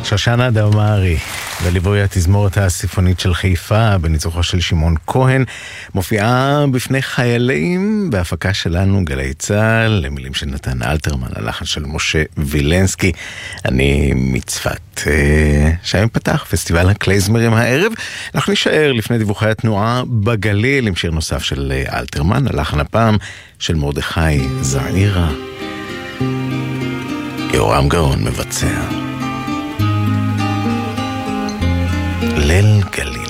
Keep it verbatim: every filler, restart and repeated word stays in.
שושנה דמארי, בליווי התזמורת הסימפונית של חיפה, בניצוחו של שמעון כהן, מופיעה בפני חיילים בהפקה שלנו, גלי צהל, למילים של נתן אלתרמן, הלחן של משה וילנסקי. אני מצפת. שם פתח פסטיבל הקלייזמרים הערב. אנחנו נשאר לפני דיווחי התנועה בגליל עם שיר נוסף של אלתרמן, הלחן הפעם של מרדכי זעירה. יורם גאון מבצע ליל גליל.